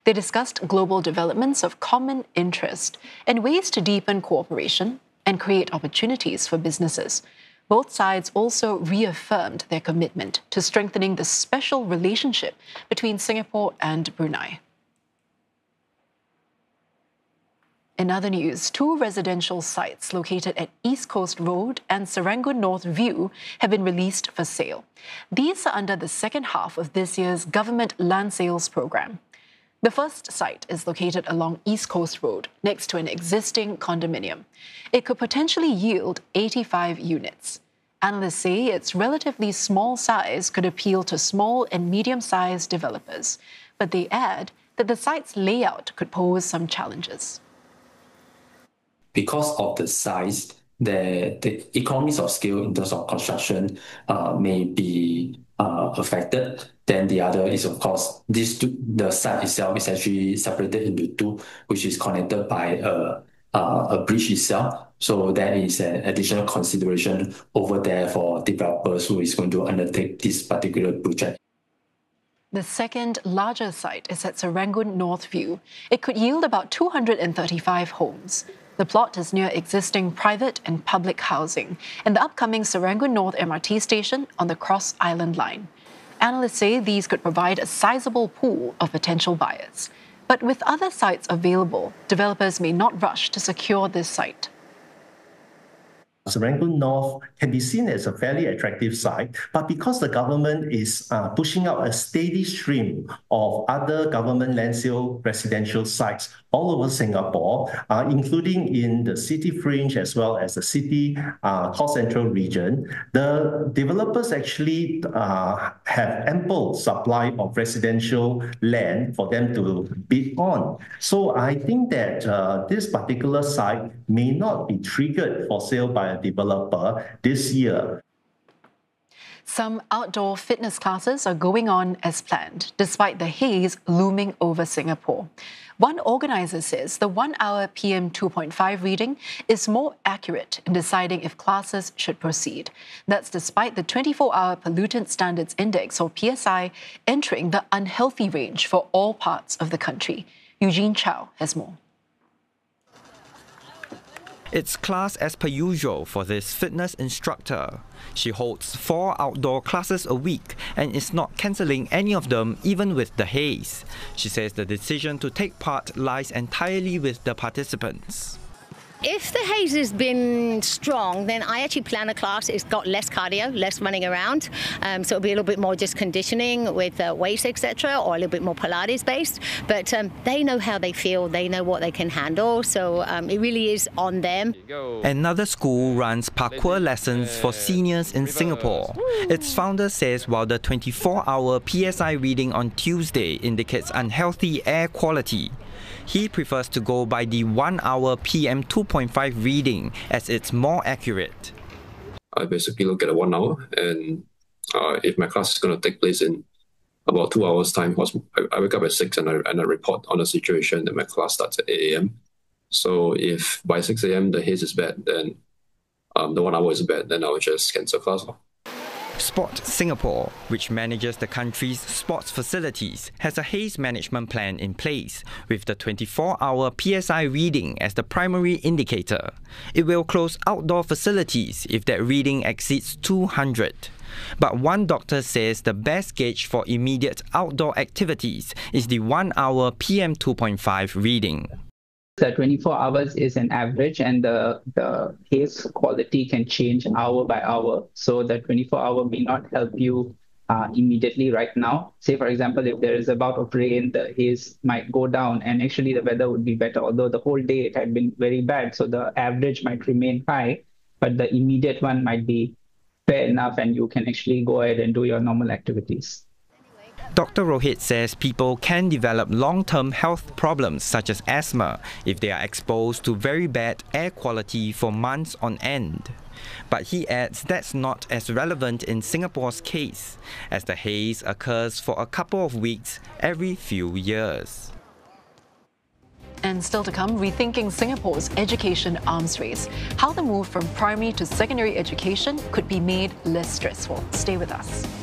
They discussed global developments of common interest and ways to deepen cooperation and create opportunities for businesses. Both sides also reaffirmed their commitment to strengthening the special relationship between Singapore and Brunei. In other news, 2 residential sites located at East Coast Road and Serangoon North View have been released for sale. These are under the second half of this year's government land sales program. The first site is located along East Coast Road, next to an existing condominium. It could potentially yield 85 units. Analysts say its relatively small size could appeal to small and medium-sized developers, but they add that the site's layout could pose some challenges. Because of the size, the economies of scale in terms of construction may be affected. Then the other is, of course, the site itself is actually separated into 2, which is connected by a bridge itself. So that is an additional consideration over there for developers who is going to undertake this particular project. The second larger site is at Serangoon North View. It could yield about 235 homes. The plot is near existing private and public housing and the upcoming Serangoon North MRT station on the Cross Island Line. Analysts say these could provide a sizable pool of potential buyers. But with other sites available, developers may not rush to secure this site. Serangoon North can be seen as a fairly attractive site, but because the government is pushing out a steady stream of other government land sale residential sites all over Singapore, including in the city fringe as well as the city core central region, the developers actually have ample supply of residential land for them to bid on. So I think that this particular site may not be triggered for sale by a developer this year. Some outdoor fitness classes are going on as planned, despite the haze looming over Singapore. One organizer says the 1-hour PM 2.5 reading is more accurate in deciding if classes should proceed. That's despite the 24-hour Pollutant Standards Index, or PSI, entering the unhealthy range for all parts of the country. Eugene Chow has more. It's class as per usual for this fitness instructor. She holds 4 outdoor classes a week and is not cancelling any of them even with the haze. She says the decision to take part lies entirely with the participants. If the haze has been strong, then I actually plan a class. It's got less cardio, less running around. So it'll be a little bit more just conditioning with weights, etc., or a little bit more Pilates based. But they know how they feel. They know what they can handle. So it really is on them. Another school runs parkour lessons for seniors in Singapore. Its founder says while the 24-hour PSI reading on Tuesday indicates unhealthy air quality, he prefers to go by the 1-hour PM 2.5 reading as it's more accurate. I basically look at a 1 hour, and if my class is going to take place in about 2 hours' time, I wake up at 6 and I report on the situation that my class starts at 8 a.m. So if by 6 a.m. the haze is bad, then the 1 hour is bad, then I will just cancel class. Sport Singapore, which manages the country's sports facilities, has a haze management plan in place with the 24-hour PSI reading as the primary indicator. It will close outdoor facilities if that reading exceeds 200. But one doctor says the best gauge for immediate outdoor activities is the 1-hour PM 2.5 reading. The 24 hours is an average, and the haze quality can change hour by hour. So the 24-hour may not help you immediately right now. Say, for example, if there is a bout of rain, the haze might go down and actually the weather would be better, although the whole day it had been very bad. So the average might remain high, but the immediate one might be fair enough and you can actually go ahead and do your normal activities. Dr. Rohit says people can develop long-term health problems such as asthma if they are exposed to very bad air quality for months on end. But he adds that's not as relevant in Singapore's case, as the haze occurs for a couple of weeks every few years. And still to come, rethinking Singapore's education arms race. How the move from primary to secondary education could be made less stressful. Stay with us.